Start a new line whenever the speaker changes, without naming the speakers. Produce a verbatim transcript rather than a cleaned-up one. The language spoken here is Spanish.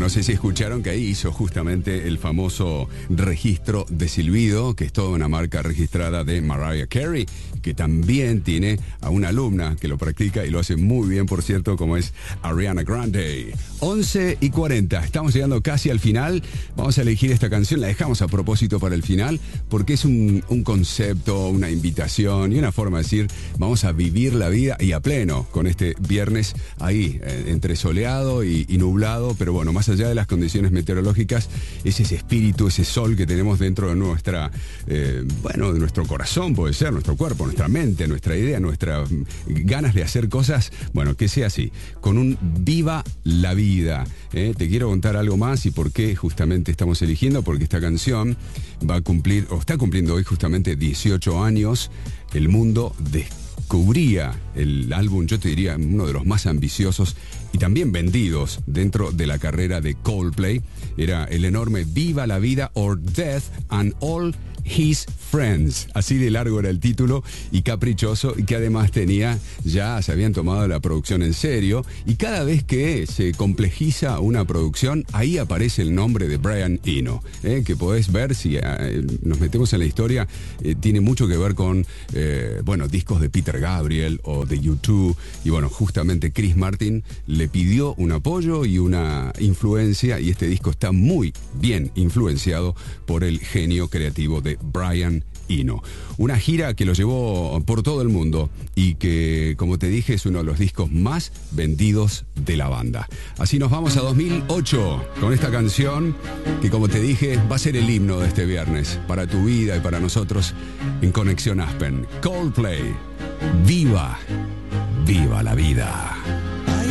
no sé si escucharon que ahí hizo justamente el famoso registro de silbido, que es toda una marca registrada de Mariah Carey, que también tiene a una alumna que lo practica y lo hace muy bien, por cierto, como es Ariana Grande. once y cuarenta, estamos llegando casi al final. Vamos a elegir esta canción, la dejamos a propósito para el final, porque es un, un concepto, una invitación y una forma de decir, vamos a vivir la vida y a pleno con este viernes ahí, eh, entre soleado y, y nublado, pero bueno, más allá de las condiciones meteorológicas, es ese espíritu, ese sol que tenemos dentro de nuestra, eh, bueno, de nuestro corazón, puede ser, nuestro cuerpo, nuestra mente, nuestra idea, nuestras ganas de hacer cosas, bueno, que sea así, con un viva la vida. ¿eh? Te quiero contar algo más y por qué justamente estamos eligiendo, porque esta canción va a cumplir, o está cumpliendo hoy justamente dieciocho años. El mundo descubría el álbum, yo te diría, uno de los más ambiciosos y también vendidos dentro de la carrera de Coldplay. Era el enorme Viva la Vida or Death and All His Friends. Así de largo era el título y caprichoso, y que además tenía, ya se habían tomado la producción en serio, y cada vez que se complejiza una producción, ahí aparece el nombre de Brian Eno, eh, que podés ver si eh, nos metemos en la historia, eh, tiene mucho que ver con, eh, bueno, discos de Peter Gabriel o de U dos, y bueno, justamente Chris Martin le pidió un apoyo y una influencia, y este disco está muy bien influenciado por el genio creativo de Brian Eno. Una gira que lo llevó por todo el mundo y que, como te dije, es uno de los discos más vendidos de la banda. Así nos vamos a dos mil ocho con esta canción que, como te dije, va a ser el himno de este viernes para tu vida y para nosotros en Conexión Aspen. Coldplay, viva, viva la vida.